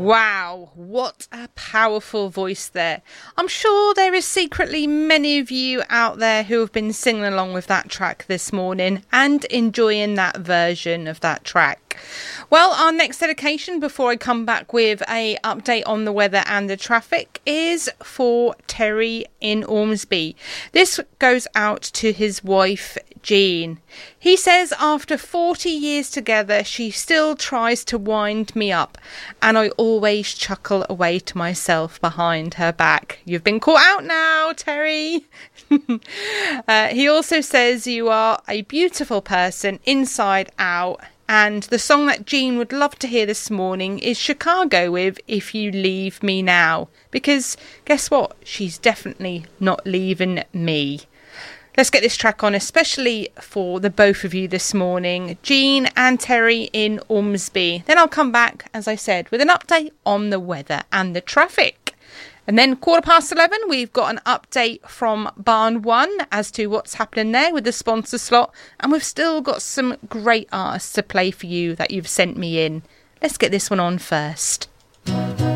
Wow, what a powerful voice there. I'm sure there is secretly many of you out there who have been singing along with that track this morning and enjoying that version of that track. Well, our next dedication before I come back with a update on the weather and the traffic is for Terry in Ormsby. This goes out to his wife, Jean. He says after 40 years together, she still tries to wind me up, and I always chuckle away to myself behind her back. You've been caught out now, Terry. He also says you are a beautiful person inside out. And the song that Jean would love to hear this morning is Chicago with If You Leave Me Now. Because guess what? She's definitely not leaving me. Let's get this track on, especially for the both of you this morning, Jean and Terry in Ormsby. Then I'll come back, as I said, with an update on the weather and the traffic. And then 11:15, we've got an update from Barn 1 as to what's happening there with the sponsor slot. And we've still got some great artists to play for you that you've sent me in. Let's get this one on first.